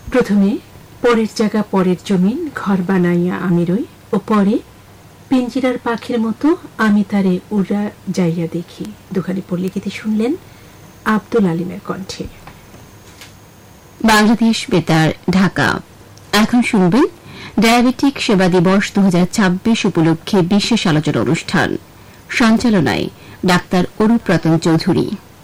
প্রথমে পরের জায়গা পরের জমিন ঘর বানাইয়া আমি রই, ও পরে পিঞ্জিরার পাখির মতো আমি তারে উড়া যাইয়া দেখি। দুখানি পড়লে গীতি শুনলেন আব্দুল আলিমের কণ্ঠে। বাংলাদেশ বেতার, ঢাকা। এখন শুনবেন ডায়াবেটিক সেবা দিবস 2026 উপলক্ষে বিশেষ আলোচনা অনুষ্ঠান। সঞ্চালনায় ডাক্তার অরূপ রতন চৌধুরী।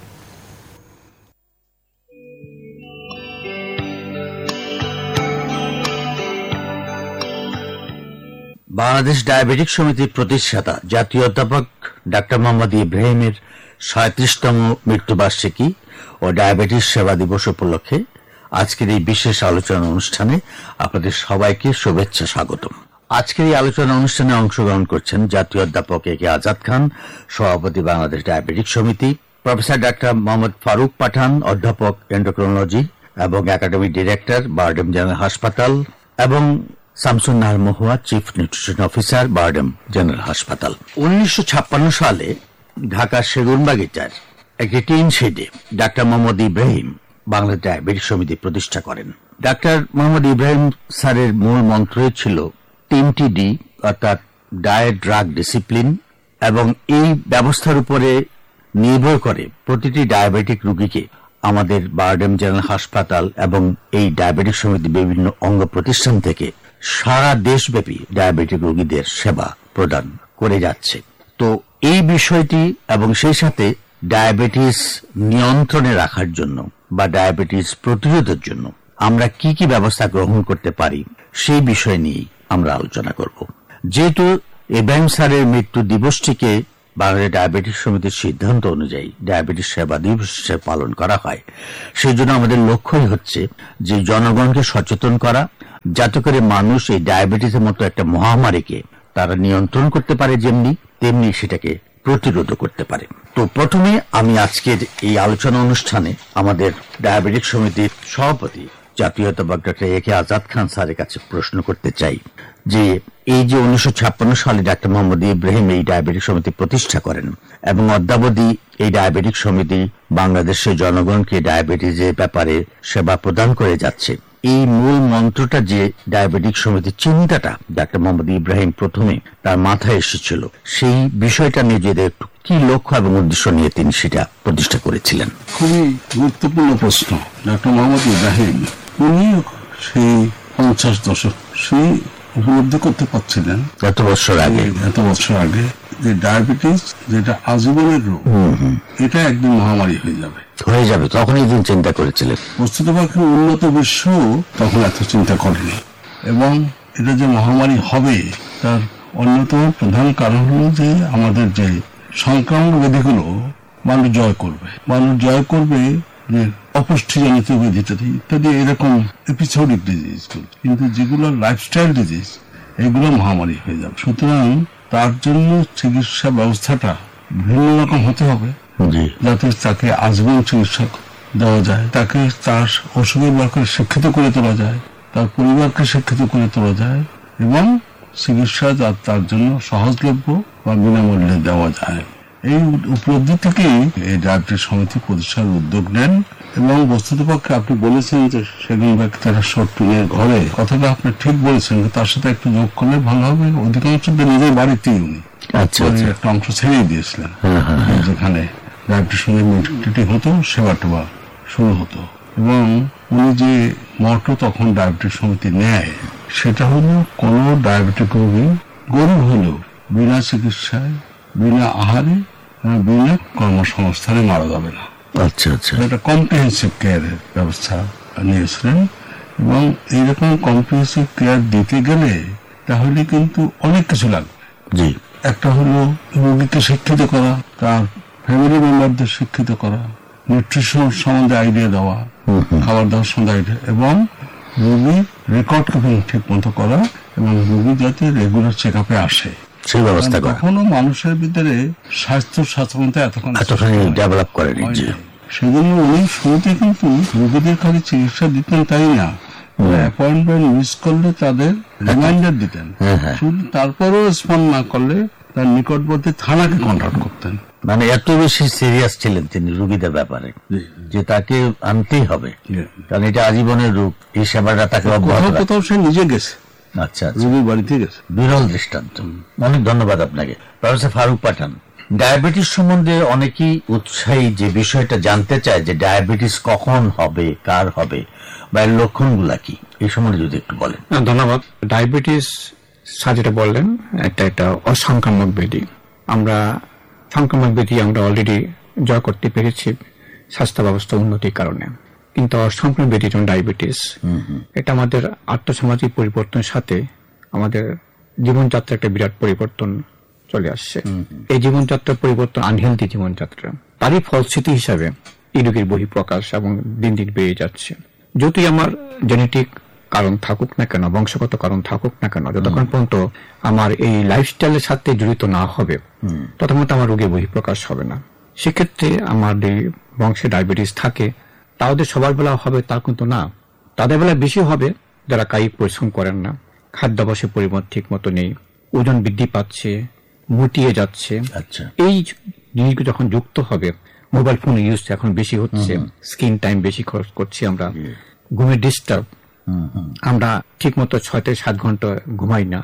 বাংলাদেশ ডায়াবেটিক সমিতির প্রতিষ্ঠাতা জাতীয় অধ্যাপক ডাক্তার মোহাম্মদ ইব্রাহিমের 37তম মৃত্যুবার্ষিকী ও ডায়াবেটিস সেবা দিবস উপলক্ষে আজকের এই বিশেষ আলোচনা অনুষ্ঠানে আপনাদের সবাইকে শুভেচ্ছা, স্বাগতম। আজকের এই আলোচনা অনুষ্ঠানে অংশগ্রহণ করছেন জাতীয় অধ্যাপক এ কে আজাদ খান, সভাপতি বাংলাদেশ ডায়াবেটিক সমিতি, প্রফেসর ডাক্তার মোহাম্মদ ফারুক পাঠান, অধ্যাপক এন্ডোক্রোনোলজি এবং একাডেমিক ডিরেক্টর, বারডেম জেনারেল হাসপাতাল, এবং শামসুন নাহার মহুয়া, chief nutrition officer, BIRDEM general হাসপাতাল। 1956 সালে ঢাকার সেগুনবাগিচার একটি tin শেডে doctor Mohammad Ibrahim Bangladesh diabetic সমিতি প্রতিষ্ঠা করেন। ডাক্তার মোহাম্মদ ইব্রাহিম স্যারের মূল মন্ত্রই ছিল 3টি ডি, অর্থাৎ ডায়েট, ড্রাগ, ডিসিপ্লিন, এবং এই ব্যবস্থার উপরে নির্ভর করে প্রতিটি ডায়াবেটিক রোগীকে আমাদের বারডেম জেনারেল হাসপাতাল এবং এই ডায়াবেটিক সমিতি বিভিন্ন অঙ্গ প্রতিষ্ঠান থেকে সারা দেশব্যাপী ডায়াবেটিক রোগীদের সেবা প্রদান করে যাচ্ছে। তো এই বিষয়টি এবং সেই সাথে ডায়াবেটিস নিয়ন্ত্রণে রাখার জন্য বা ডায়াবেটিস প্রতিরোধের জন্য আমরা কি কি ব্যবস্থা গ্রহণ করতে পারি সেই বিষয় নিয়েই আমরা আলোচনা করব। যেহেতু ইব্রাহিম স্যারের মৃত্যু দিবসটিকে বাংলাদেশ ডায়াবেটিস সমিতির সিদ্ধান্ত অনুযায়ী ডায়াবেটিস সেবা দিবস হিসেবে পালন করা হয়, সেই জন্য আমাদের লক্ষ্যই হচ্ছে যে জনগণকে সচেতন করা, যাতে করে মানুষ এই ডায়াবেটিসের মতো একটা মহামারীকে তারা নিয়ন্ত্রণ করতে পারে, তেমনি সেটাকে প্রতিরোধ করতে পারে। তো প্রথমে আমি আজকের এই আলোচনা অনুষ্ঠানে আমাদের ডায়াবেটিক সমিতির সভাপতি জাতীয় অধ্যাপক ডক্টর এ কে আজাদ খান স্যারের কাছে প্রশ্ন করতে চাই যে এই যে 1956 সালে ডাক্তার মোহাম্মদ ইব্রাহিম এই ডায়াবেটিক সমিতি প্রতিষ্ঠা করেন এবং অদ্যাবধি এই ডায়াবেটিক সমিতি বাংলাদেশের জনগণকে ডায়াবেটিসের ব্যাপারে সেবা প্রদান করে যাচ্ছে, এই মূল মন্ত্রটা যে ডায়াবেটিক সমিতির চিন্তাটা ডাক্তার মোহাম্মদ ইব্রাহিম প্রথমে তার মাথায় এসেছিল, সেই বিষয়টা নিয়ে যদি একটু কি লক্ষ্য এবং উদ্দেশ্য নিয়ে তিনি সেটা প্রতিষ্ঠা করেছিলেন। খুবই গুরুত্বপূর্ণ প্রশ্ন। ডাক্তার মোহাম্মদ ইব্রাহিম উনি সেই 50 দশক সেই উপলব্ধি করতে পারছিলেন এত বছর আগে যে ডায়াবেটিস যেটা আজীবনের রোগ, এটা একদিন মহামারী হয়ে যাবে। তখনই তিনি চিন্তা করেছিলেন। বস্তুতপক্ষে উন্নত বিশ্ব তখন এত চিন্তা করেনি, এবং এটা যে মহামারী হবে তার অন্যতম প্রধান কারণ হলো যে আমাদের যে সংক্রামক ব্যাধিগুলো মানুষ জয় করবে যে অপুষ্টিজনিত ব্যাধিটা ইত্যাদি, এরকম এপিসোডিক ডিজিজ, কিন্তু যেগুলো লাইফস্টাইল ডিজিজ এগুলো মহামারী হয়ে যাবে। সুতরাং তার জন্য চিকিৎসা ব্যবস্থাটা ভিন্ন রকম হতে হবে, যাতে তাকে আজীবন চিকিৎসা দেওয়া যায়, তাকে তার অসুখের ব্যাপারে শিক্ষিত করে তোলা যায়, তার পরিবারকে শিক্ষিত করে তোলা যায়, এবং চিকিৎসা তার জন্য সহজলভ্য বা বিনামূল্যে দেওয়া যায়। এই উপলব্ধি থেকেই এই ডায়াবেটিস সমিতি প্রতিষ্ঠার উদ্যোগ নেন। এবং বস্তুতপক্ষে আপনি বলেছেন যে সেদিন তারা শর্টপিনের ঘরে, কথাটা আপনি ঠিক বলেছেন, তার সাথে একটু যোগ করলে ভালো হবে। অধিকাংশ নিজের বাড়িতেই উনি একটা অংশ ছেড়ে দিয়েছিলেন, যেখানে ডায়াবেটিস সমিতি হতো, সেবা টেবা শুরু হতো। এবং উনি যে মটো তখন ডায়াবেটিস সমিতি নেয় সেটা হলো কোন ডায়াবেটিক রোগী গরিব হলেও বিনা চিকিৎসায়, বিনা আহারে, বিনা কর্মসংস্থানে মারা যাবে না। এটা কম্প্রিহেন্সিভ কেয়ারের ব্যবস্থা নিয়েছিলেন। এবং এইরকম কম্প্রিহেন্সিভ কেয়ার দিতে গেলে তাহলে কিন্তু অনেক কিছু লাগবে। একটা হলো রোগীকে শিক্ষিত করা, তার ফ্যামিলি মেম্বারদের শিক্ষিত করা, নিউট্রিশন সম্বন্ধে আইডিয়া দেওয়া, খাবার দাবার সম্বন্ধে আইডিয়া, এবং রোগীর রেকর্ড কিপিং ঠিক মতো করা, এবং রোগী যাতে রেগুলার চেক আপে আসে সেই ব্যবস্থা করা। কখনো মানুষের ভিতরে স্বাস্থ্য সচেতনতা এতখানি ডেভেলপ করেনি। সেজন্য উনি শুরুতে কিন্তু রোগীদের খালি চিকিৎসা দিতেন তাই না, অ্যাপয়েন্টমেন্ট মিস করলে তাদের রিমাইন্ডার দিতেন। শুধু তারপরেও রেসপন্ড না করলে তার নিকটবর্তী থানাকে কন্ট্যাক্ট করতেন। মানে এত বেশি সিরিয়াস ছিলেন তিনি রোগীদের ব্যাপারে যে তাকে আনতেই হবে, কারণ এটা আজীবনের রোগ, এই সেবাটা তাকে কোথাও সে নিজে গেছে। আচ্ছা, রোগীর বাড়িতে গেছে। বিরল দৃষ্টান্ত। অনেক ধন্যবাদ আপনাকে। প্রফেসর ফারুক পাঠান, ডায়াবেটিস সম্বন্ধে অনেকেই উৎসাহী যে বিষয়টা জানতে চায় যে ডায়াবেটিস কখন হবে, কার হবে, বা এর লক্ষণগুলা কি, এই সম্বন্ধে যদি একটু বলেন। ধন্যবাদ। ডায়াবেটিস যেটা বললেন একটা অসংক্রামক ব্যাধি। আমরা সংক্রামক ব্যাধি আমরা অলরেডি জয় করতে পেরেছি স্বাস্থ্য ব্যবস্থা উন্নতির কারণে, কিন্তু অসংক্রামক ব্যাধি যেমন ডায়াবেটিস, এটা আমাদের আর্থসামাজিক পরিবর্তনের সাথে আমাদের জীবনযাত্রা একটা বিরাট পরিবর্তন চলে আসছে। এই জীবনযাত্রার পরিবর্তন, আনহেলদি জীবনযাত্রা, তারই ফলশ্রুতি হিসাবে এই রোগের বহিঃপ্রকাশ এবং দিন দিন বেড়ে যাচ্ছে। যদি আমার জেনেটিক কারণ থাকুক না কেন, বংশগত কারণ থাকুক না কেন, যতক্ষণ পর্যন্ত আমার এই লাইফস্টাইলের সাথে জড়িত না হবে ততক্ষণ আমার রোগের বহিঃপ্রকাশ হবে না। সেক্ষেত্রে আমার বংশে ডায়াবেটিস থাকে, তাদের সবার বেলা হবে তা কিন্তু না। তাদের বেলা বেশি হবে যারা কায়িক পরিশ্রম করেন না, খাদ্যাভ্যাসের পরিমাণ ঠিক মতো নেই, ওজন বৃদ্ধি পাচ্ছে, মুটিয়ে যাচ্ছে। এই জিনিসগুলো যখন যুক্ত হবে, মোবাইল ফোন ইউজ এখন বেশি হচ্ছে, স্ক্রিন টাইম বেশি খরচ করছি আমরা, ঘুমের ডিস্টার্ব, আমরা ঠিক মতো 6 থেকে 7 ঘন্টা ঘুমাই না,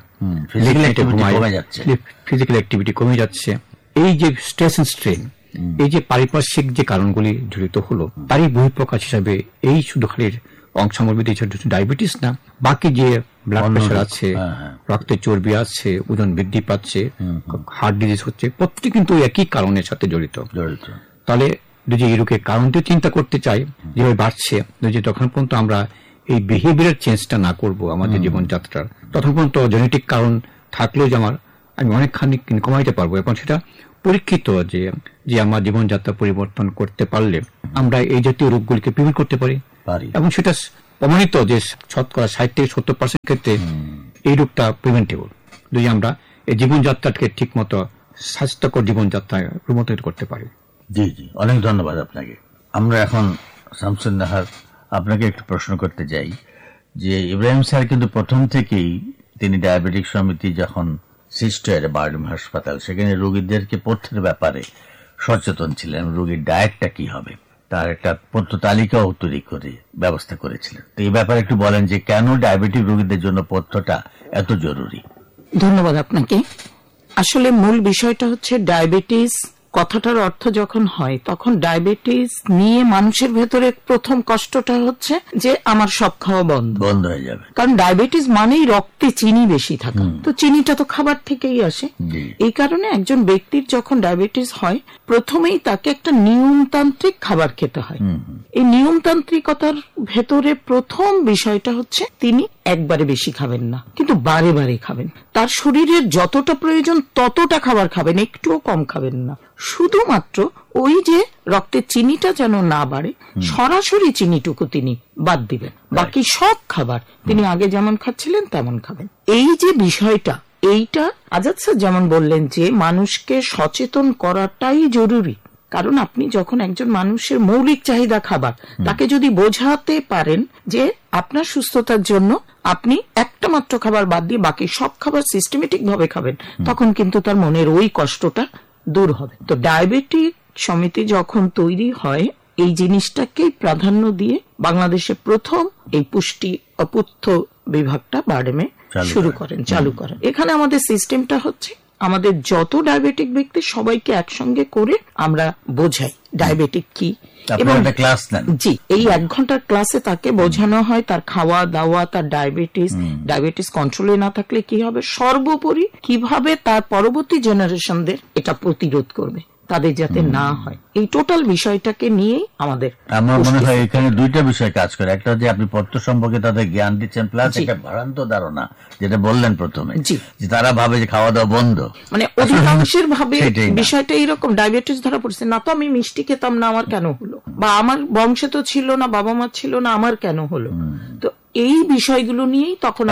ফিজিক্যাল অ্যাক্টিভিটি কমে যাচ্ছে। এই যে স্ট্রেস এন্ড স্ট্রেন, এই যে পারিপার্শ্বিক যে কারণগুলি জড়িত হলো, তারই বহিঃপ্রকাশ হিসাবে এই শুধু খালি অংশমর্বিত ডায়াবেটিস না, বাকি যে ব্লাড প্রেশার আছে, রক্তের চর্বি আছে, ওজন বৃদ্ধি পাচ্ছে, হার্ট ডিজিজ হচ্ছে, প্রত্যেকটি কিন্তু একই কারণের সাথে জড়িত। তাহলে যদি এই রোগের কারণটি চিন্তা করতে চাই, যেভাবে বাড়ছে, যদি তখন পর্যন্ত আমরা এই বিহেভিয়ার চেঞ্জটা না করব আমাদের জীবনযাত্রার, তখন পর্যন্ত জেনেটিক কারণ থাকলেও যে আমি অনেকখানি কমাইতে পারবো। এবং সেটা পরীক্ষিত যে আমার জীবনযাত্রা পরিবর্তন করতে পারলে আমরা এই জাতীয় রোগগুলিকে প্রিভেন্ট করতে পারি। এবং সেটা প্রমাণিত যে 60 থেকে 70% ক্ষেত্রে এই রোগটা প্রিভেন্টেবল, যদি আমরা এই জীবনযাত্রাকে ঠিক মতো স্বাস্থ্যকর জীবনযাত্রায় রূপান্তরিত করতে পারি। জি জি, অনেক ধন্যবাদ আপনাকে। আমরা এখন শামসুন নাহার আপনাকে একটু প্রশ্ন করতে চাই যে ইব্রাহিম স্যার কিন্তু প্রথম থেকেই তিনি ডায়াবেটিক সমিতি যখন সৃষ্টি হয় বারডুম হাসপাতাল, সেখানে রোগীদেরকে পথ্যের ব্যাপারে সচেতন ছিলেন, রোগীর ডায়েটটা কি হবে তার একটা পথ্য তালিকাও তৈরি করে ব্যবস্থা করেছিলেন। তো এই ব্যাপারে একটু বলেন যে কেন ডায়াবেটিক রোগীদের জন্য পথ্যটা এত জরুরি। ধন্যবাদ আপনাকে। আসলে মূল বিষয়টা হচ্ছে ডায়াবেটিস কথাটার অর্থ যখন হয় তখন ডায়াবেটিস নিয়ে মানুষের ভেতরে প্রথম কষ্টটা হচ্ছে যে আমার সব খাওয়া বন্ধ হয়ে যাবে, কারণ ডায়াবেটিস মানেই রক্তে চিনি বেশি থাকা, তো চিনিটা তো খাবার থেকেই আসে। এই কারণে একজন ব্যক্তির যখন ডায়াবেটিস হয় প্রথমেই তাকে একটা নিয়মতান্ত্রিক খাবার খেতে হয়। এই নিয়মতান্ত্রিকতার ভেতরে প্রথম বিষয়টা হচ্ছে তিনি একবারে বেশি খাবেন না, কিন্তু বারে বারে খাবেন। তার শরীরের যতটা প্রয়োজন ততটা খাবার খাবেন, একটুও কম খাবেন না। শুধুমাত্র ওই যে রক্তের চিনিটা যেন না বাড়ে, সরাসরি চিনিটুকু তিনি বাদ দিবেন, বাকি সব খাবার তিনি আগে যেমন খাচ্ছিলেন তেমন খাবেন। এই যে বিষয়টা, এইটা আজাদ স্যার যেমন বললেন যে মানুষকে সচেতন করাটাই জরুরি। কারণ আপনি যখন একজন মানুষের মৌলিক চাহিদা খাবার, তাকে যদি বোঝাতে পারেন যে আপনার সুস্থতার জন্য আপনি একটা মাত্র খাবার বাদ দিয়ে বাকি সব খাবার সিস্টেমেটিক ভাবে খাবেন, তখন কিন্তু তার মনের ওই কষ্টটা দূর হবে। তো ডায়াবেটিক সমিতি যখন তৈরি হয় এই জিনিসটাকেই প্রাধান্য দিয়ে বাংলাদেশে প্রথম এই পুষ্টি অপথ্য বিভাগটা বারডেমে চালু করেন। এখানে আমাদের সিস্টেমটা হচ্ছে আমাদের যত ডায়াবেটিক ব্যক্তি সবাইকে একসঙ্গে করে আমরা বোঝাই ডায়াবেটিক কি, এবং জি এই 1 ঘন্টার ক্লাসে তাকে বোঝানো হয় তার খাওয়া দাওয়া, তার ডায়াবেটিস কন্ট্রোলে না থাকলে কি হবে, সর্বোপরি কিভাবে তার পরবর্তী জেনারেশনদের এটা প্রতিরোধ করবে, তাদের যাতে না হয়। এই টোটাল বিষয়টাকে নিয়েই আমাদের আমার মনে হয় এখানে 2টা বিষয় কাজ করে। একটা যে আপনি পথ্য সম্পর্কে তাদের জ্ঞান দিচ্ছেন, প্লাস একটা ভ্রান্ত ধারণা যেটা বললেন প্রথমে, যে তারা ভাবে যে খাওয়া দাওয়া বন্ধ, মানে অধিকাংশের ভাবে বিষয়টা এরকম, ডায়াবেটিস ধরা পড়ছে না তো আমি মিষ্টি খেতাম না আমার কেন হলো, বা আমার বংশে তো ছিল না, বাবা মা ছিল না আমার কেন হলো। তো এই বিষয়গুলো নিয়েই তখন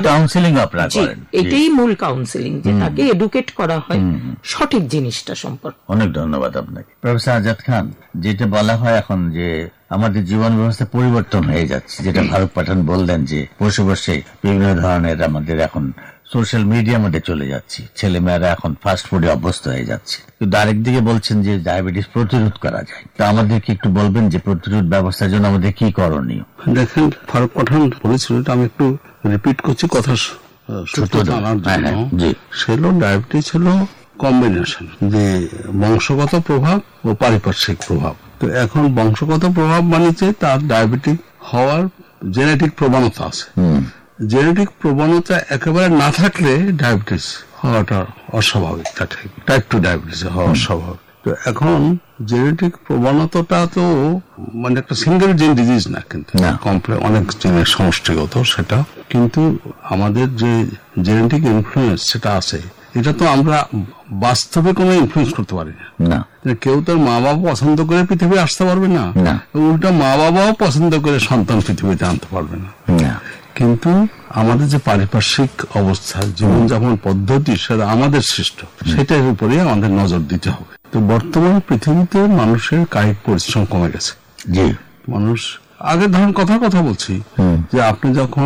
এটাই মূল কাউন্সিলিং, যে তাকে এডুকেট করা হয় সঠিক জিনিসটা সম্পর্কে। অনেক ধন্যবাদ আপনাকে। প্রফেসর আজাদ খান, যেটা বলা হয় এখন যে আমাদের জীবন ব্যবস্থা পরিবর্তন হয়ে যাচ্ছে, যেটা ফারুক পাঠান বললেন যে বসে বসে বিভিন্ন ধরনের আমাদের এখন সোশ্যাল মিডিয়ার মধ্যে চলে যাচ্ছি, ছেলেমেয়েরা এখন ফাস্ট ফুডে অভ্যস্ত হয়ে যাচ্ছে। কিন্তু আরেকদিকে বলছেন যে ডায়াবেটিস প্রতিরোধ করা যায়, তো আমাদেরকে একটু বলবেন যে প্রতিরোধ ব্যবস্থার জন্য আমাদের কি করণীয়? দেখেন, ফারুক পাঠান বলেছিল, আমি একটু রিপিট করছি কথা জানার জন্য। সেগুলো ডায়াবেটিস হলো কম্বিনেশন, যে বংশগত প্রভাব ও পারিপার্শ্বিক প্রভাব। তো এখন বংশগত প্রভাব মানে যে তার ডায়াবেটিক হওয়ার জেনেটিক প্রবণতা আছে। জেনেটিক প্রবণতা একেবারে না থাকলে ডায়াবেটিস হওয়াটা অস্বাভাবিক, টাইপ 2 ডায়াবেটিস হওয়া অস্বাভাবিক। তো এখন জেনেটিক প্রবণতাটা তো মানে একটা সিঙ্গেল জিন ডিজিজ না, কিন্তু অনেক জিনের সমষ্টিগত সেটা। কিন্তু আমাদের যে জেনেটিক ইনফ্লুয়েন্স সেটা আছে, এটা তো আমরা বাস্তবে কোনো ইনফ্লুয়েন্স করতে পারি না। কেউ তার মা বাবা পছন্দ করে পৃথিবী আসতে পারবে না, উল্টা মা বাবাও পছন্দ করে সন্তান পৃথিবীতে আনতে পারবে না। কিন্তু আমাদের যে পারিপার্শ্বিক অবস্থা, জীবনযাপন পদ্ধতি, সেটা আমাদের সৃষ্ট, সেটার উপরে আমাদের নজর দিতে হবে। তো বর্তমান পৃথিবীতে মানুষের কায়িক পরিশ্রম কমে গেছে। মানুষ আগে ধরুন কথা বলছি যে আপনি যখন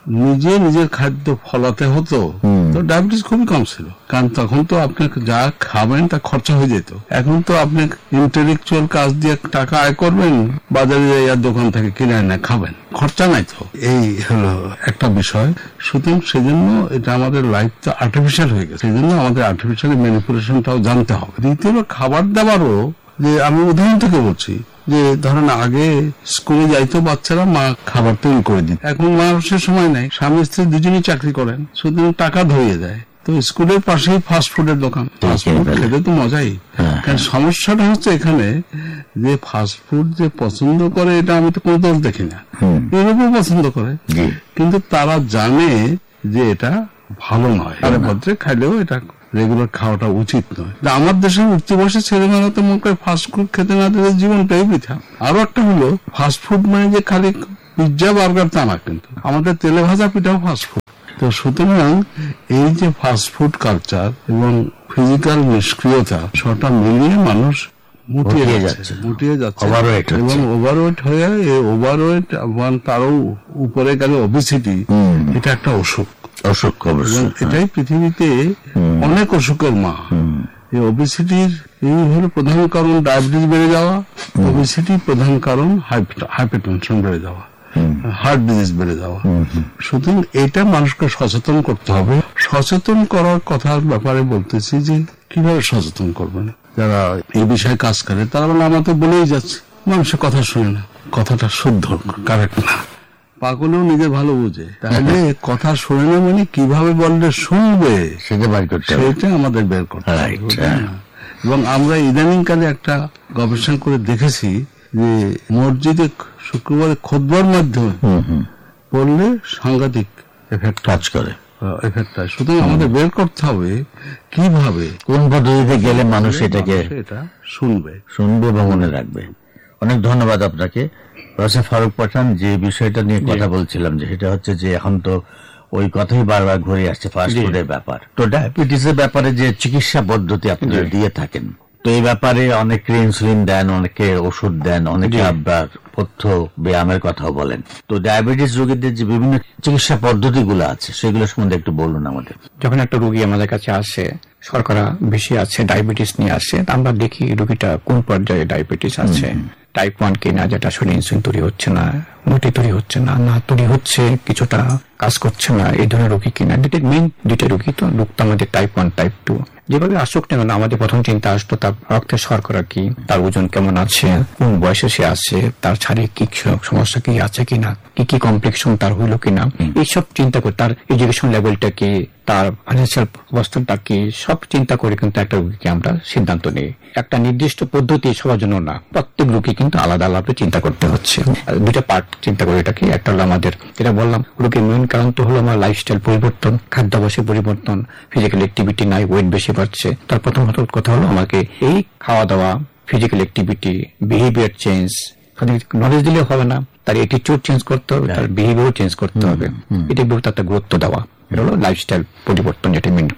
নিজের খাদ্য ফলাতে হতো তো ডায়াবেটিস খুবই কম ছিল, কারণ তখন তো আপনি যা খাবেন তা খরচা হয়ে যেত। এখন তো আপনি ইন্টেলেকচুয়াল কাজ দিয়ে টাকা আয় করবেন, বাজারে যাইয়া দোকান থেকে কিনে এনে খাবেন, খরচা নাই তো। এই হলো একটা বিষয়। সুতরাং সেজন্য এটা আমাদের লাইফ তো আর্টিফিশিয়াল হয়ে গেছে, সেজন্য আমাদের আর্টিফিশিয়াল ম্যানিপুলেশনটাও জানতে হবে। দ্বিতীয় খাবার দাবারও, যে আমি উদাহরণ থেকে বলছি, যে ধরেন আগে স্কুলে যাইতো বাচ্চারা, মা খাবার তৈরি করে দিত। এখন মানুষের সময় নাই, স্বামী স্ত্রী দুজনেই চাকরি করেন, সুতরাং টাকা ধরিয়ে দেয়। তো স্কুলের পাশেই ফাস্ট ফুডের দোকান, ফাস্ট ফুড খেতে তো মজাই। কারণ সমস্যাটা হচ্ছে এখানে যে ফাস্ট ফুড যে পছন্দ করে, এটা আমি তো কোনো দোষ দেখি না, ইউরোপও পছন্দ করে, কিন্তু তারা জানে যে এটা ভালো নয়, তারা ভদ্রে খাইলেও এটা রেগুলার খাওয়াটা উচিত নয়। আমার দেশের উঠতি বয়সে ছেলেমেয়েরা তো মনে করে ফাস্ট ফুড খেতে না দিলে জীবনটাই বৃথা। আরো একটা হলো, ফাস্ট ফুড মানে যে খালি পিৎজা বার্গার তা না, কিন্তু আমাদের তেলে ভাজা পিঠাও ফাস্ট ফুড। তো সুতরাং এই যে ফাস্ট ফুড কালচার এবং ফিজিক্যাল নিষ্ক্রিয়তা, সবটা মিলিয়ে মানুষ মুটিয়ে যাচ্ছে এবং ওভারওয়েট হয়ে, ওভারওয়েট তারও উপরে গেলে ওবেসিটি, এটা একটা অসুখ। এটাই পৃথিবীতে অনেক অসুখের মা। এই ওবেসিটির এই হলো প্রধান কারণ ডায়াবেটিস বেড়ে যাওয়া, ওবেসিটি প্রধান কারণ হাইপারটেনশন বেড়ে যাওয়া, হার্ট ডিজিজ বেড়ে যাওয়া। সুতরাং এটা মানুষকে সচেতন করতে হবে। সচেতন করার কথার ব্যাপারে বলতেছি যে কিভাবে সচেতন করবেন। যারা এই বিষয়ে কাজ করে তারা বলে আমরা তো বলেই যাচ্ছি, মানুষের কথা শুনে না, কথাটা শুদ্ধ কারেক্ট না। পাগলেও নিজে ভালো বুঝে, তাহলে কথা শুনে না মানে কিভাবে বললে শুনবে সেটা আমাদের বের করতে হবে। এবং আমরা ইদানিং কালে একটা গবেষণা করে দেখেছি যে মসজিদে শুক্রবারে খুতবার মাধ্যমে পড়লে সাংঘাতিক এফেক্ট কাজ করে, এফেক্ট হয়। সুতরাং আমাদের বের করতে হবে কিভাবে, কোন পদ্ধতিতে গেলে মানুষ এটাকে শুনবে এবং মনে রাখবে। অনেক ধন্যবাদ আপনাকে প্রফেসর ফারুক পাঠান। যে বিষয়টা নিয়ে কথা বলছিলাম, যে সেটা হচ্ছে যে এখন তো ওই কথাই বারবার ঘুরে আসছে ফাস্ট ফুডের ব্যাপার। তো ডায়াবেটিসের ব্যাপারে যে চিকিৎসা পদ্ধতি আপনারা দিয়ে থাকেন, তো এই ব্যাপারে অনেকে ইনসুলিন দেন, অনেকে ওষুধ দেন, অনেকে আবার পথ্য ব্যায়ামের কথাও বলেন। তো ডায়াবেটিস রোগীদের যে বিভিন্ন চিকিৎসা পদ্ধতিগুলো আছে সেগুলো সম্বন্ধে একটু বলুন আমাদের। যখন একটা রোগী আমাদের কাছে আসে, শর্করা বেশি আছে, ডায়াবেটিস নিয়ে আসে, আমরা দেখি রোগীটা কোন পর্যায়ে ডায়াবেটিস আছে। টাইপ 1 কিনা, যেটা আসলে ইনসুলিন তৈরি হচ্ছে না, মোটে তৈরি হচ্ছে না, না তৈরি হচ্ছে কিছুটা কাজ করছে না, এই ধরনের রোগী কিনা। মেইন দুইটা রোগী তো আমাদের টাইপ 1 টাইপ 2। যেভাবে আসুক না কেন, আমাদের প্রথম চিন্তা আসতো তার রক্তের শর্করা কি, তার ওজন কেমন আছে, কোন বয়সে সে আছে, তার শারীরিক সমস্যা কি আছে কিনা, কি কমপ্লিকেশন তার হইল কিনা, এইসব চিন্তা করে, তার এডুকেশন লেভেলটা কি, তার ফাইন্যান্সিয়াল অবস্থানটা কি, সব চিন্তা করে কিন্তু একটা রোগীকে আমরা সিদ্ধান্ত নিই। একটা নির্দিষ্ট পদ্ধতি সবার জন্য না, প্রত্যেক রোগী কিন্তু আলাদা আলাদা চিন্তা করতে হচ্ছে। দুইটা পার্ট চিন্তা করে এটাকে, একটা হলো আমাদের যেটা বললাম রোগীর মেইন কারণ তো হলো আমার লাইফস্টাইল পরিবর্তন, খাদ্যাভ্যাসের পরিবর্তন, ফিজিক্যাল অ্যাক্টিভিটি নাই, ওয়েট বেশি বাড়ছে। তার প্রথমত কথা হলো আমাকে এই খাওয়া দাওয়া, physical activity, behaviour change, knowledge দিলে হবে না, তার অ্যাটিটিউড চেঞ্জ করতে হবে, তার বিহেভিয়ার চেঞ্জ করতে হবে। এটা একটা গুরুত্ব দেওয়া, এটা হলো লাইফস্টাইল পরিবর্তন, যেটা মেইন কথা।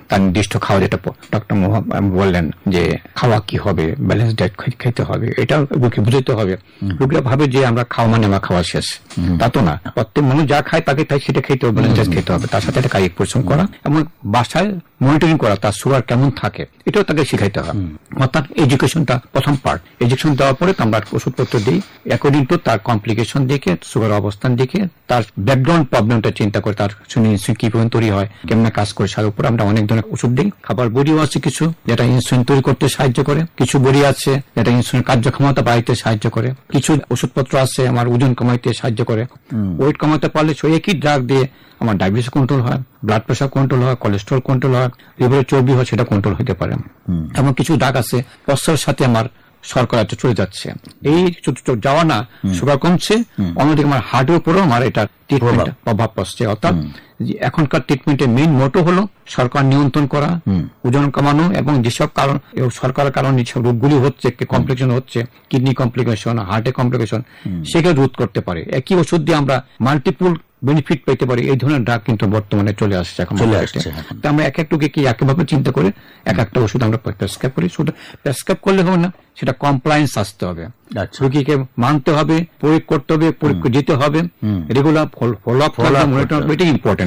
তার নির্দিষ্ট খাওয়া, যেটা ডক্টর বললেন যে খাওয়া কি হবে, ব্যালেন্স ডায়েট খেতে হবে, এটা রোগীকে বুঝতে হবে। রোগীরা ভাবে যে আমরা খাওয়া মানে আমার খাওয়া শেষ, তা তো না। প্রত্যেক মানুষ যা খায় তাকে তাই সেটা খেতে হবে, ব্যালেন্স ডায়েট খেতে হবে। তার সাথে একটা কায়িক পরিশ্রম করা এবং বাসায় মনিটরিং করা, তার সুগার কেমন থাকে এটাও তাকে শিখাইতে হবে। অর্থাৎ এডুকেশনটা প্রথম পার্ট। এডুকেশন দেওয়ার পরে আমরা ওষুধপত্র দিই অ্যাকর্ডিং টু তার কমপ্লিকেশন দেখে, সুগার অবস্থান দেখে, তার ব্যাকগ্রাউন্ড প্রবলেমটা চিন্তা করে, তার ইনসুলিন কি পরিমাণ তৈরি হয়, কেমন কাজ করে, তার উপর আমরা অনেক ধরনের ওষুধ দিই। খাবার বড়িও আছে কিছু যেটা ইনসুলিন তৈরি করতে সাহায্য করে, কিছু বড়ি আছে যেটা ইনসুলিন কার্যক্ষমতা বাড়াইতে সাহায্য করে, কিছু ওষুধপত্র আছে আমার ওজন কমাইতে সাহায্য করে। ওয়েট কমাতে পারলে সেই একই ড্রাগ দিয়ে আমার ডায়াবেটিস কন্ট্রোল হয়, ব্লাড প্রেশার কন্ট্রোল হয়, কোলেস্ট্রল কন্ট্রোল হয়, লিভারের চর্বি হয় সেটা কন্ট্রোল হতে পারে। এমন কিছু ড্রাগ আছে প্রস্রাবের সাথে আমার শর্করা চলে যাচ্ছে, এই যাওয়া না সুগার কমছে, অন্যদিকে আমার হার্টের উপরও আমার এটা ট্রিটমেন্ট প্রভাব পড়ছে। অর্থাৎ এখনকার ট্রিটমেন্টের মেইন মোটো হলো শর্করা নিয়ন্ত্রণ করা, ওজন কমানো, এবং যেসব কারণ শর্করার কারণে যেসব রোগগুলি হচ্ছে, কমপ্লিকেশন হচ্ছে, কিডনি কমপ্লিকেশন, হার্টের কমপ্লিকেশন, সেটা রোধ করতে পারে। একই ওষুধ দিয়ে আমরা মাল্টিপল বেনিফিট পেতে পারি। এই ধরনের ড্রাগ কিন্তু বর্তমানে চলে আসছে এখন। আমরা এক এক রোগীকে একভাবে চিন্তা করে এক একটা ওষুধ আমরা প্রেসক্রাইব করি। শুধু প্রেসক্রাইব করলে হবে না, সেটা কমপ্লায়েন্স আসতে হবে, রোগীকে মানতে হবে, প্রয়োগ করতে হবে, পরীক্ষা যেতে হবে, রেগুলার ফলো আপ করা, মনিটর, এটা ইম্পর্টেন্ট।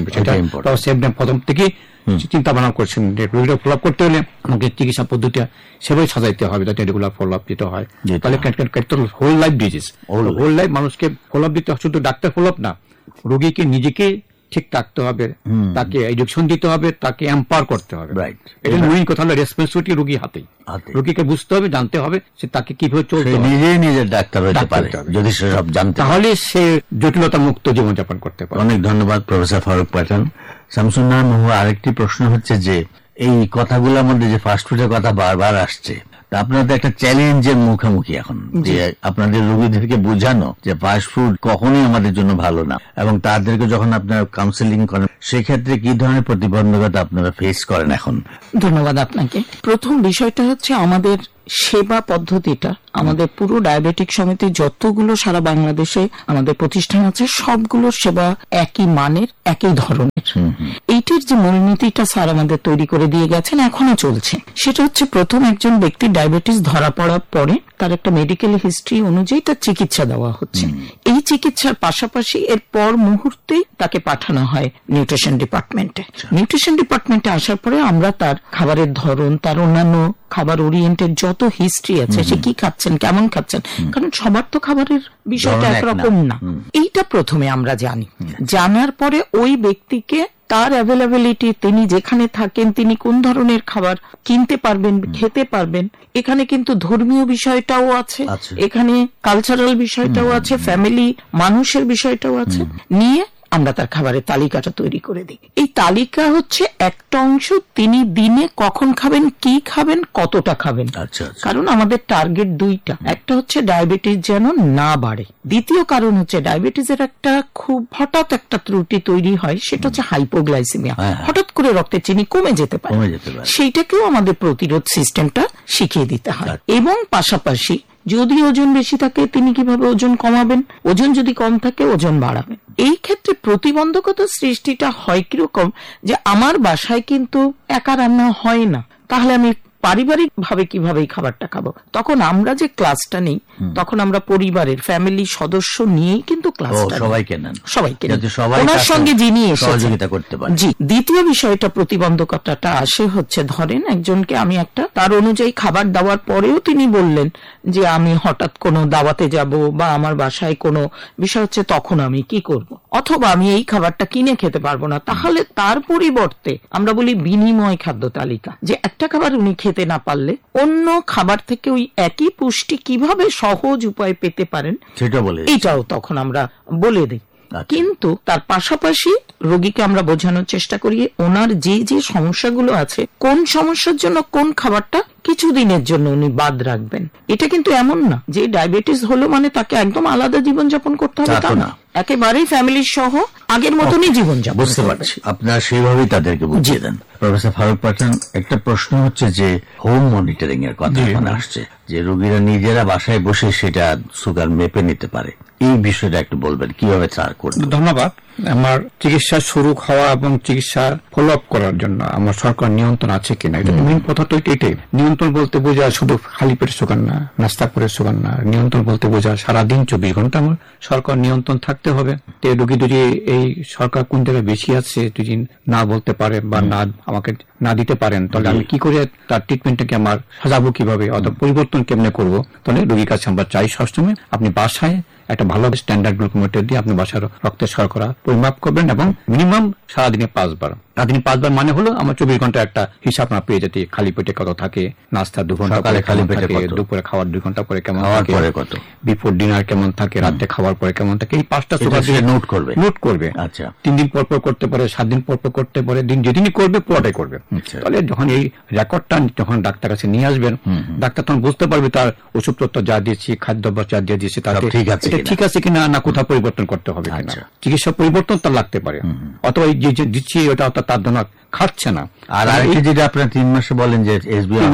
প্রথম থেকে চিন্তা ভাবনা করছেন যে রোগীরা ফলো আপ করতে হলে আমাকে চিকিৎসা পদ্ধতি সেভাবে সাজাইতে হবে যাতে রেগুলার ফলো আপ দিতে হয়। তাহলে whole life disease, whole life মানুষকে ফলো আপ দিতে, শুধু ডাক্তার ফলো আপ না, রোগীকে নিজেকে ঠিক থাকতে হবে, তাকে এডুকেশন দিতে হবে, তাকে এম্পাওয়ার করতে হবে। এটা মেইন কথা হলো রেসপন্সিবিলিটি রোগীর হাতেই। রোগীকে বুঝতে হবে, জানতে হবে সে তাকে কিভাবে চলতে হবে, নিজের ডাক্তার হতে পারে যদি সে সব জানতে, তাহলে সে জটিলতা মুক্ত জীবনযাপন করতে পারে। অনেক ধন্যবাদ প্রফেসর ফারুক পাঠান। শামসুন্নাহার মহুয়া, আরেকটি প্রশ্ন হচ্ছে যে এই কথাগুলোর মধ্যে যে ফাস্টফুডের কথা বারবার আসছে, আপনাদের একটা চ্যালেঞ্জের মুখোমুখি এখন, যে আপনাদের রোগীদেরকে বোঝানো যে ফাস্টফুড কখনোই আমাদের জন্য ভালো না, এবং তাদেরকে যখন আপনারা কাউন্সিলিং করেন সেক্ষেত্রে কি ধরনের প্রতিবন্ধকতা আপনারা ফেস করেন এখন? ধন্যবাদ আপনাকে। প্রথম বিষয়টা হচ্ছে আমাদের সেবা পদ্ধতিটা, আমাদের পুরো ডায়াবেটিক সমিতি যতগুলো সারা বাংলাদেশে আমাদের প্রতিষ্ঠান আছে সবগুলোর সেবা একই মানের, একই ধরনের। এইটির যে মূলনীতিটা স্যার আমাদের তৈরি করে দিয়ে গেছেন, এখনো চলছে। সেটা হচ্ছে প্রথম একজন ব্যক্তির ডায়াবেটিস ধরা পড়ার পরে তার একটা মেডিকেল হিস্ট্রি অনুযায়ী তার চিকিৎসা দেওয়া হচ্ছে। এই চিকিৎসার পাশাপাশি এর পর মুহূর্তেই তাকে পাঠানো হয় নিউট্রিশন ডিপার্টমেন্টে। নিউট্রিশন ডিপার্টমেন্টে আসার পরে আমরা তার খাবারের ধরন, তার অন্যান্য খাবার ওরিয়েন্টেড যত হিস্ট্রি আছে, সে কি খাচ্ছেন, কেমন খাচ্ছেন, কারণ সবার তো খাবারের বিষয়টা একরকম না, এইটা প্রথমে আমরা জানি। জানার পরে ওই ব্যক্তিকে তার অ্যাভেলেবিলিটি, তিনি যেখানে থাকেন তিনি কোন ধরনের খাবার কিনতে পারবেন, খেতে পারবেন, এখানে কিন্তু ধর্মীয় বিষয়টাও আছে, এখানে কালচারাল বিষয়টাও আছে, ফ্যামিলি মানুষের বিষয়টাও আছে, নিয়ে আমরা তার খাবারের তালিকাটা তৈরি করে দিই। এই তালিকা হচ্ছে একটা অংশ, তিনি দিনে কখন খাবেন, কি খাবেন, কতটা খাবেন। কারণ আমাদের টার্গেট দুইটা, একটা হচ্ছে ডায়াবেটিস যেন না বাড়ে, দ্বিতীয় কারণ হচ্ছে ডায়াবেটিসের একটা খুব হঠাৎ একটা ত্রুটি তৈরি হয়, সেটা হচ্ছে হাইপোগ্লাইসেমিয়া, হঠাৎ করে রক্তের চিনি কমে যেতে পারে, সেইটাকেও আমাদের প্রতিরোধ সিস্টেমটা শিখিয়ে দিতে হয়। এবং পাশাপাশি যদি ওজন বেশি থাকে তিনি কিভাবে ওজন কমাবেন, ওজন যদি কম থাকে ওজন বাড়াবেন। এই ক্ষেত্রে প্রতিবন্ধকতা সৃষ্টিটা হয় কিরকম, যে আমার বাসায় কিন্তু একা রান্না হয় না, তাহলে আমি পারিবারিক ভাবে কিভাবে এই খাবারটা খাবো। তখন আমরা যে ক্লাসটা নেই, তখন আমরা পরিবারের ফ্যামিলি সদস্য নিয়েই কিন্তু ক্লাসটা সবাইকে ওনার সঙ্গে যিনি সহযোগিতা করতে পারেন। জি, দ্বিতীয় বিষয়টা প্রতিবন্ধকতাটা আসে হচ্ছে, ধরেন একজনকে আমি একটা তার অনুযায়ী খাবার দেওয়ার পরেও তিনি বললেন যে আমি হঠাৎ কোনো দাওয়াতে যাব বা আমার বাসায় কোনো বিষয় হচ্ছে, তখন আমি কি করব, অথবা আমি এই খাবারটা কিনে খেতে পারবো না, তাহলে তার পরিবর্তে আমরা বলি বিনিময় খাদ্য তালিকা, যে একটা খাবার উনি খেতে না পারলে অন্য খাবার থেকে ওই একই পুষ্টি কিভাবে সহজ উপায় পেতে পারেন এটাও তখন আমরা বলে দিই। কিন্তু তার পাশাপাশি রোগীকে আমরা বোঝানোর চেষ্টা করি ওনার যে যে সমস্যাগুলো আছে, কোন সমস্যার জন্য কোন খাবারটা কিছুদিনের জন্য উনি বাদ রাখবেন। এটা কিন্তু এমন না যে ডায়াবেটিস হলো মানে তাকে একদম আলাদা জীবনযাপন করতে হবে, তা না। একেবারেই ফ্যামিলির সহ আগের মতনই জীবনযাপন বুঝতে পারছি, আপনারা সেইভাবেই তাদেরকে বুঝিয়ে দেন। প্রফেসর ফারুক পাঠান, একটা প্রশ্ন হচ্ছে যে হোম মনিটরিং এর কথা মনে আসছে, যে রোগীরা নিজেরা বাসায় বসে সেটা সুগার মেপে নিতে পারে, এই বিষয়টা একটু বলবেন কিভাবে চার করবেন? ধন্যবাদ। আমার চিকিৎসা শুরু হওয়া এবং চিকিৎসা ফলো আপ করার জন্য আমার সরকার নিয়ন্ত্রণ আছে কিনা, এটা মেইন কথা তো এটাই। নিয়ন্ত্রণ বলতে বোঝা শুধু খালি পেটে সুগার না, নাস্তা করে সুগার না। নিয়ন্ত্রণ বলতে বোঝা সারাদিন 24 ঘন্টা আমার সরকার নিয়ন্ত্রণ থাকতে হবে। তো রোগী যদি এই সরকার কোন জায়গায় বেশি আছে যদি না বলতে পারে বা না আমাকে না দিতে পারেন, তাহলে আমি কি করে তার ট্রিটমেন্টটাকে আমার সাজাবো, কিভাবে অথবা পরিবর্তন কেমনে করবো? তাহলে রোগীর কাছে আমরা চাই সবসময় আপনি বাসায় একটা ভালো স্ট্যান্ডার্ড গ্লুকোমিটার দিয়ে আপনি বাসার রক্তের শর্করা পরিমাপ করবেন এবং মিনিমাম সারাদিনে 5 বার। সারাদিনে 5 বার মানে হলো আমার 24 ঘন্টা একটা হিসাব না পেয়ে যেতে, খালি পেটে কত থাকে, নাস্তা 2 ঘন্টা পরে খালি পেটে, দুপুরে খাওয়ার 2 ঘন্টা পরে কেমন থাকে, বিফোর ডিনার কেমন থাকে, রাতে খাওয়ার পরে কেমন থাকে, এই 5টা সুগার দিয়ে নোট করবে। আচ্ছা, 3 দিন পর পর করতে পারে, 7 দিন পর পর করতে পারে, দিন যেদিনই করবে পুরোটাই করবে। তাহলে যখন এই রেকর্ডটা যখন ডাক্তার কাছে নিয়ে আসবেন, ডাক্তার তখন বুঝতে পারবে তার ওষুধপত্র যা দিয়েছি, খাদ্যাভ্যাস যা দিয়ে দিয়েছি তাতে ঠিক আছে কিনা, না কোথাও পরিবর্তন করতে হবে কিনা, চিকিৎসা পরিবর্তন তার লাগতে পারে, অথবা যে দিচ্ছি ওটা তার জন্য খাচ্ছে না। আর আরেকটি যেটা আপনার 3 মাসে বলেন যে 3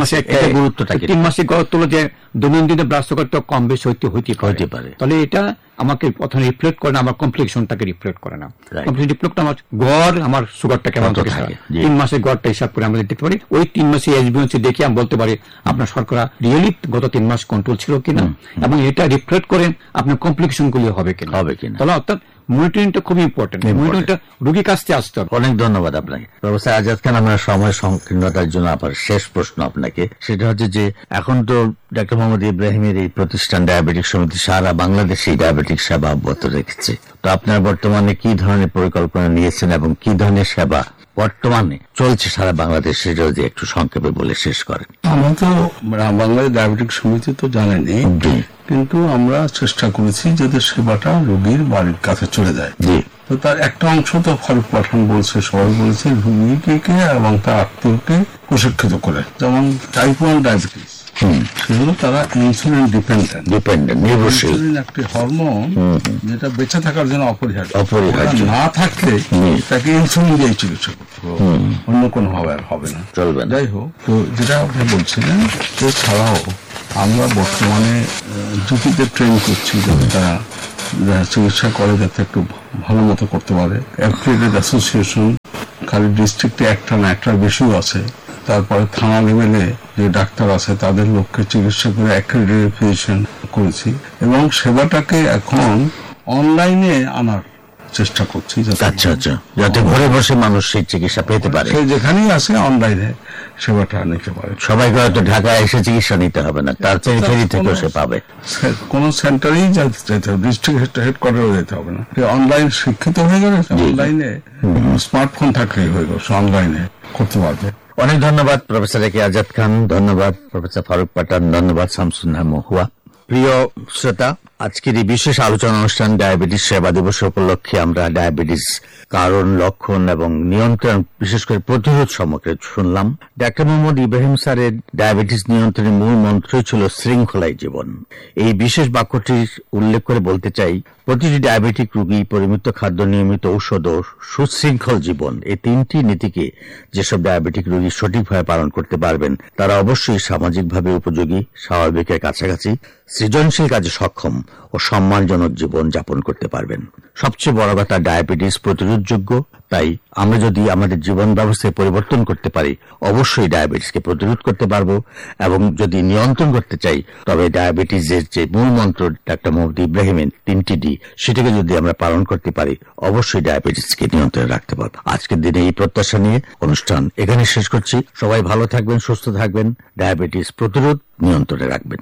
মাসে গুরুত্ব হলো যে দৈনন্দিন ব্লাড সুগার তো কম বেশি হইতে পারে। তাহলে এটা আমাকে প্রথমে রিফ্লেক্ট করে না, আমার কমপ্লেক্সনটাকে রিফ্লেক্ট করে না। রিফ্লেক্ট আমার গড় আমার সুগারটা কেমন থাকে 3 মাসের গড়টা হিসাব করে আমরা দেখতে পারি। ওই 3 মাসে HbA1c দেখে আমি বলতে পারি আপনার শর্করা রিয়েলি গত 3 মাস কন্ট্রোল ছিল কিনা, এবং এটা রিফ্লেক্ট করে আপনার কমপ্লেক্সন গুলি হবে কিনা। তাহলে অর্থাৎ মনিটরিংটা খুব ইম্পর্টেন্ট, মনিটরিংটা রোগীর কাছে আসতে হবে। অনেক ধন্যবাদ আপনাকে প্রফেসর আজাদ খান। আমার সময় সংকীর্ণতার জন্য আপনার শেষ প্রশ্ন আপনাকে, সেটা হচ্ছে যে এখন তো ডক্টর মোহাম্মদ ইব্রাহিমের এই প্রতিষ্ঠান ডায়াবেটিক সমিতি সারা বাংলাদেশে ডায়াবেটিক সেবা অব্যাহত রেখেছে। তো আপনার বর্তমানে কি ধরনের পরিকল্পনা নিয়েছেন এবং কি ধরনের সেবা বর্তমানে চলছে সারা বাংলাদেশে, সেটা যদি একটু সংক্ষেপে বলে শেষ করেন। আমরা তো বাংলাদেশ ডায়াবেটিক সমিতি তো জানেনি, কিন্তু আমরা চেষ্টা করেছি যাতে সেবাটা রোগীর বাড়ির কাছে চলে যায়। তো তার একটা অংশ তো ফারুক পাঠান বলছে, সবাই বলেছে রোগীকে এবং তার আত্মীয়কে প্রশিক্ষিত করে। যেমন টাইপ 1 ডায়াবেটিস, সেগুলো তারা ইনসুলিন ডিপেন্ডেন্ট নির্ভরশীল একটি হরমোন, যেটা বেঁচে থাকার জন্য অপরিহার্য। না থাকলে তাকে ইনসুলিন দিয়ে চিকিৎসা করতে হবে, অন্য কোনো ভাবে আর হবে না, চলবে। যাই হোক, তো যেটা আপনি বলছিলেন, এছাড়াও আমরা বর্তমানে জুটিতে ট্রেন করছি যাতে তারা চিকিৎসা করে যাতে একটু ভালো মতো করতে পারে। অ্যাফিলিয়েটেড অ্যাসোসিয়েশন খালি ডিস্ট্রিক্টে একটা না, একটার বেশিও আছে। তারপরে থানা লেভেলে যে ডাক্তার আছে তাদের লোককে চিকিৎসা করে অ্যাক্রেডিটেশন করেছি, এবং সেবাটাকে এখন অনলাইনে আনার চেষ্টা করছি যাতে ঘরে বসে মানুষ সেই চিকিৎসা পেতে পারে, সে যেখানেই আছে অনলাইনে সেবাটা নিতে পারে। সবাইকে হয়তো ঢাকায় এসে চিকিৎসা নিতে হবে না, তার ফেরি থেকেও সে পাবে। কোন সেন্টারেই যেতে হবে, ডিস্ট্রিক্ট হেডকোয়ার্টারে যেতে হবে না। অনলাইন শিক্ষিত হয়ে গেলে অনলাইনে স্মার্টফোন থাকলেই হয়ে গেল, অনলাইনে করতে পারবে। অনেক ধন্যবাদ প্রফেসর এ কে আজাদ খান, ধন্যবাদ প্রফেসর ফারুক পাঠান, ধন্যবাদ শামসুন নাহার মহুয়া। প্রিয় শ্রোতা, আজকের এই বিশেষ আলোচনা অনুষ্ঠান ডায়াবেটিস সেবা দিবস উপলক্ষে আমরা ডায়াবেটিস কারণ, লক্ষণ এবং নিয়ন্ত্রণ, বিশেষ করে প্রতিরোধ সম্পর্কে শুনলাম। ডাক্তার মোহাম্মদ ইব্রাহিম স্যারের ডায়াবেটিস নিয়ন্ত্রণের মূল মন্ত্রই ছিল শৃঙ্খলাই জীবন। এই বিশেষ বাক্যটির উল্লেখ করে বলতে চাই, প্রতিটি ডায়াবেটিক রোগী পরিমিত খাদ্য, নিয়মিত ঔষধ ও সুশৃঙ্খল জীবন, এই 3টি নীতিকে যেসব ডায়াবেটিক রোগী সঠিকভাবে পালন করতে পারবেন তারা অবশ্যই সামাজিকভাবে উপযোগী, স্বাভাবিকের কাছাকাছি, সৃজনশীল কাজে সক্ষম ও সম্মানজনক জীবন যাপন করতে পারবেন। সবচেয়ে বড় কথা, ডায়াবেটিস প্রতিরোধযোগ্য। তাই আমরা যদি আমাদের জীবন ব্যবস্থায় পরিবর্তন করতে পারি, অবশ্যই ডায়াবেটিসকে প্রতিরোধ করতে পারবো। এবং যদি নিয়ন্ত্রণ করতে চাই, তবে ডায়াবেটিসের যে মূল মন্ত্র ডাক্তার মোহাম্মদ ইব্রাহিমের 3টি ডি, সেটাকে যদি আমরা পালন করতে পারি, অবশ্যই ডায়াবেটিসকে নিয়ন্ত্রণে রাখতে পারবো। আজকের দিনে এই প্রত্যাশা নিয়ে অনুষ্ঠান এখানে শেষ করছি। সবাই ভালো থাকবেন, সুস্থ থাকবেন, ডায়াবেটিস প্রতিরোধ নিয়ন্ত্রণে রাখবেন।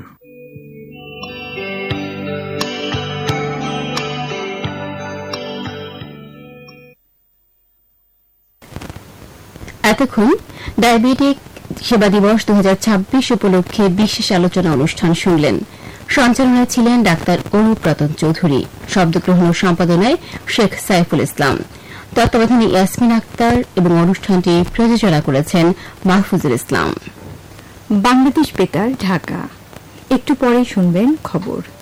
এতক্ষণ ডায়াবেটিক সেবা দিবস 2026 উপলক্ষে বিশেষ আলোচনা অনুষ্ঠান শুনলেন। সঞ্চালনায় ছিলেন ডাক্তার অরূপ রতন চৌধুরী, শব্দগ্রহণ ও সম্পাদনায় শেখ সাইফুল ইসলাম, তত্ত্বাবধানে ইয়াসমিন আক্তার এবং অনুষ্ঠানটি প্রযোজনা করেছেন মাহফুজুল ইসলাম। বাংলাদেশ বেতার, ঢাকা। একটু পরে শুনবেন খবর।